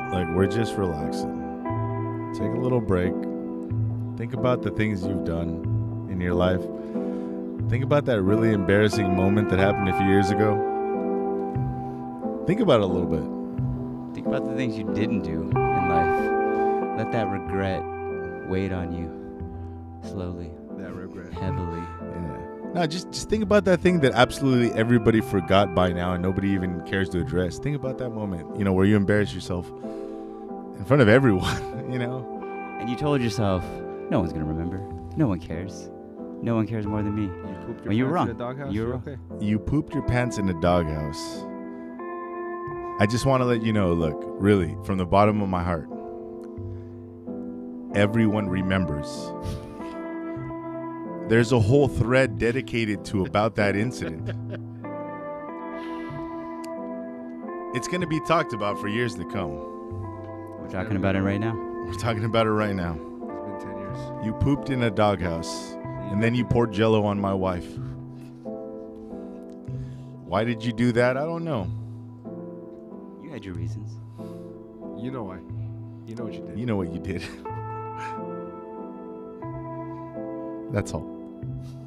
like we're just relaxing. Take a little break. Think about the things you've done in your life. Think about that really embarrassing moment that happened a few years ago. Think about it a little bit. Think about the things you didn't do in life. Let that regret weigh on you slowly, That regret. heavily. Yeah. No, just think about that thing that absolutely everybody forgot by now and nobody even cares to address. Think about that moment, where you embarrass yourself in front of everyone, And you told yourself, no one's going to remember. No one cares. No one cares more than me. You pooped your Well, you're pants wrong. in a doghouse? You're You wrong. okay? You pooped your pants in a doghouse. I just want to let you know, look, really, from the bottom of my heart, everyone remembers. There's a whole thread dedicated to about that incident. It's going to be talked about for years to come. We're talking about it right now. We're talking about it right now. It's been 10 years. You pooped in a doghouse, and then you poured Jello on my wife. Why did you do that? I don't know. You had your reasons. You know why. You know what you did. You know what you did. That's all.